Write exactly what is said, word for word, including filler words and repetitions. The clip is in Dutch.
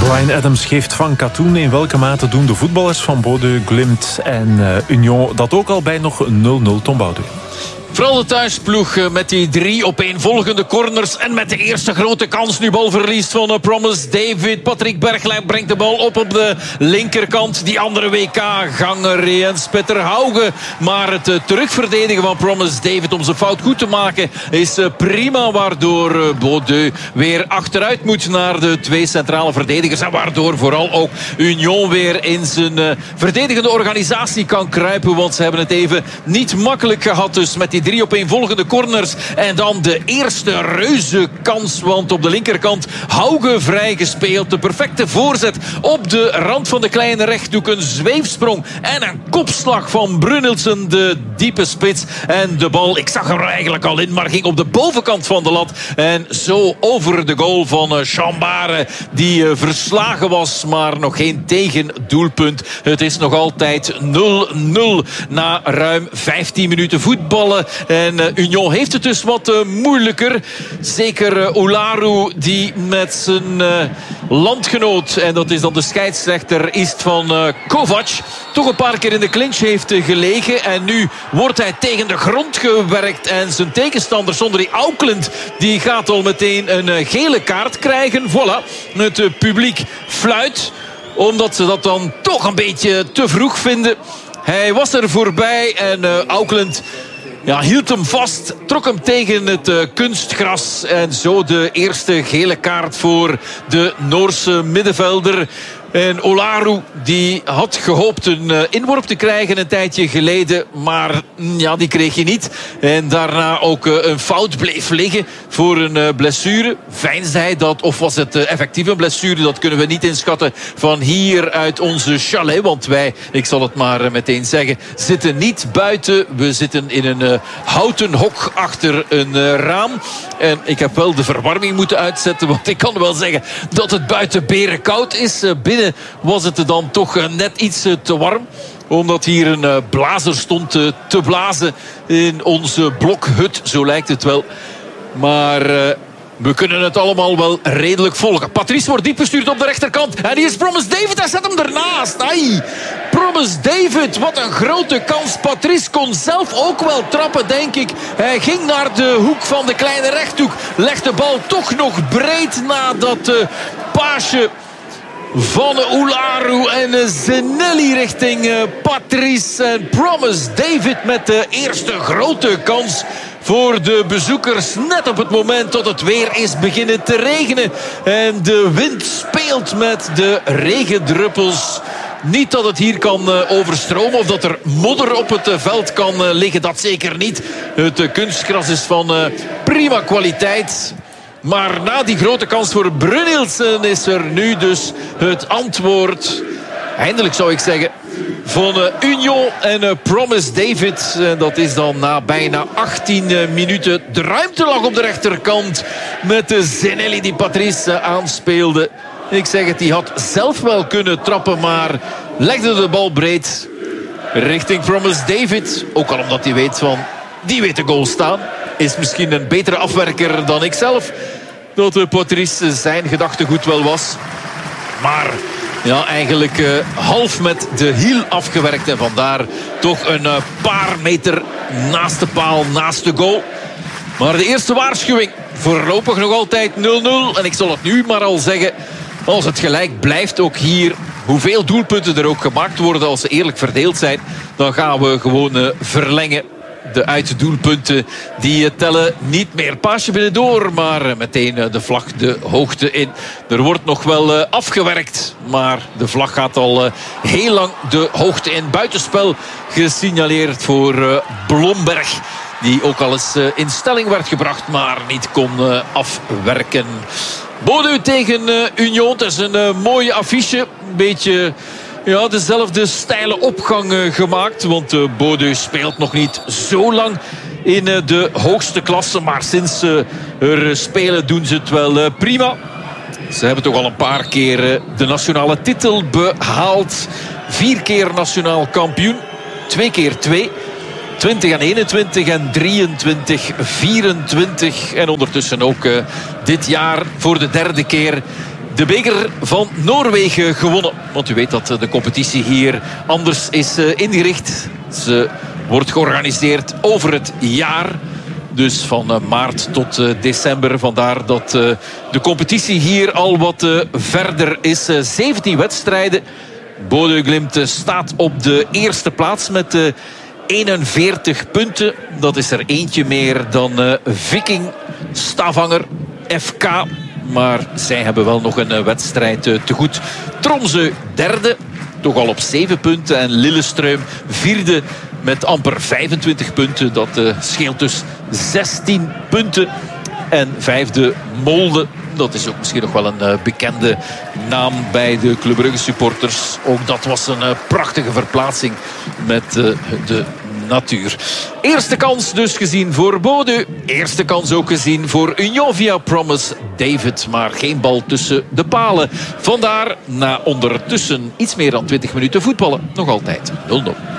Bryan Adams geeft van katoen. In welke mate doen de voetballers van Bodø, Glimt en uh, Union dat ook al bij nog nul nul, Tom Boudewijn? Vooral de thuisploeg met die drie opeenvolgende corners. En met de eerste grote kans. Nu balverlies van Promise David. Patrick Berglijk brengt de bal op op de linkerkant. Die andere W K-ganger Jens Petter Hauge. Maar het terugverdedigen van Promise David om zijn fout goed te maken is prima. Waardoor Bodø weer achteruit moet naar de twee centrale verdedigers. En waardoor vooral ook Union weer in zijn verdedigende organisatie kan kruipen. Want ze hebben het even niet makkelijk gehad. Dus met die drie opeenvolgende corners. En dan de eerste reuze kans. Want op de linkerkant Hauge vrijgespeeld. De perfecte voorzet op de rand van de kleine rechthoek. Een zweefsprong en een kopslag van Brunilsen. De diepe spits. En de bal, ik zag er eigenlijk al in. Maar ging op de bovenkant van de lat. En zo over de goal van Chambare. Die verslagen was. Maar nog geen tegendoelpunt. Het is nog altijd nul nul. Na ruim vijftien minuten voetballen. En uh, Union heeft het dus wat uh, moeilijker. Zeker uh, Olaru die met zijn uh, landgenoot, en dat is dan de scheidsrechter Istvan uh, Kovac, toch een paar keer in de clinch heeft uh, gelegen. En nu wordt hij tegen de grond gewerkt. En zijn tegenstander Sondre Auckland die gaat al meteen een uh, gele kaart krijgen. Voilà, het uh, publiek fluit. Omdat ze dat dan toch een beetje te vroeg vinden. Hij was er voorbij en uh, Auckland... Ja, hield hem vast, trok hem tegen het uh, kunstgras. En zo de eerste gele kaart voor de Noorse middenvelder. En Olaru die had gehoopt een uh, inworp te krijgen een tijdje geleden. Maar mm, ja, die kreeg je niet. En daarna ook uh, een fout bleef liggen voor een uh, blessure. Veinsde hij dat, of was het uh, effectief een blessure? Dat kunnen we niet inschatten van hier uit onze chalet. Want wij, ik zal het maar uh, meteen zeggen, zitten niet buiten. We zitten in een uh, houten hok achter een uh, raam. En ik heb wel de verwarming moeten uitzetten. Want ik kan wel zeggen dat het buiten berenkoud is. Uh, binnen was het dan toch net iets te warm. Omdat hier een blazer stond te blazen in onze blokhut. Zo lijkt het wel. Maar we kunnen het allemaal wel redelijk volgen. Patrice wordt diep gestuurd op de rechterkant. En hier is Promise David. Hij zet hem ernaast. Ai. Promise David. Wat een grote kans. Patrice kon zelf ook wel trappen, denk ik. Hij ging naar de hoek van de kleine rechthoek. Legt de bal toch nog breed nadat uh, paasje van Olaru en Zenelli richting Patrice. En Promise David met de eerste grote kans voor de bezoekers. Net op het moment dat het weer is beginnen te regenen. En de wind speelt met de regendruppels. Niet dat het hier kan overstromen of dat er modder op het veld kan liggen. Dat zeker niet. Het kunstgras is van prima kwaliteit. Maar na die grote kans voor Brunilsen is er nu dus het antwoord. Eindelijk zou ik zeggen van Union en uh, Promise David. Uh, dat is dan na bijna achttien uh, minuten. De ruimte lag op de rechterkant met de Zenelli die Patrice uh, aanspeelde. Ik zeg het, die had zelf wel kunnen trappen, maar legde de bal breed richting Promise David. Ook al omdat hij weet van, die weet de goal staan. Is misschien een betere afwerker dan ik zelf. Dat uh, Patrice zijn gedachtegoed wel was. Maar ja, eigenlijk uh, half met de hiel afgewerkt. En vandaar toch een uh, paar meter naast de paal, naast de goal. Maar de eerste waarschuwing. Voorlopig nog altijd nul nul. En ik zal het nu maar al zeggen. Als het gelijk blijft, ook hier, hoeveel doelpunten er ook gemaakt worden, als ze eerlijk verdeeld zijn, dan gaan we gewoon uh, verlengen. De uitdoelpunten die tellen niet meer. Paasje binnendoor, maar meteen de vlag de hoogte in. Er wordt nog wel afgewerkt, maar de vlag gaat al heel lang de hoogte in. Buitenspel gesignaleerd voor Blomberg, die ook al eens in stelling werd gebracht, maar niet kon afwerken. Bodø tegen Union, het is een mooie affiche. Een beetje... Ja, dezelfde steile opgang uh, gemaakt. Want uh, Bodø speelt nog niet zo lang in uh, de hoogste klasse. Maar sinds uh, er spelen doen ze het wel uh, prima. Ze hebben toch al een paar keer uh, de nationale titel behaald. Vier keer nationaal kampioen. Twee keer twee. twintig en eenentwintig en drieëntwintig vierentwintig. En ondertussen ook uh, dit jaar voor de derde keer de beker van Noorwegen gewonnen. Want u weet dat de competitie hier anders is ingericht. Ze wordt georganiseerd over het jaar. Dus van maart tot december. Vandaar dat de competitie hier al wat verder is. zeventien wedstrijden. Bodø Glimt staat op de eerste plaats met eenenveertig punten. Dat is er eentje meer dan Viking, Stavanger, F K. Maar zij hebben wel nog een wedstrijd te goed. Tromsø derde, toch al op zeven punten. En Lillestrøm vierde met amper vijfentwintig punten. Dat scheelt dus zestien punten. En vijfde Molde. Dat is ook misschien nog wel een uh, bekende naam bij de Club Brugge supporters. Ook dat was een uh, prachtige verplaatsing met uh, de natuur. Eerste kans dus gezien voor Bodø. Eerste kans ook gezien voor Union via Promise David. Maar geen bal tussen de palen. Vandaar na ondertussen iets meer dan twintig minuten voetballen nog altijd nul nul.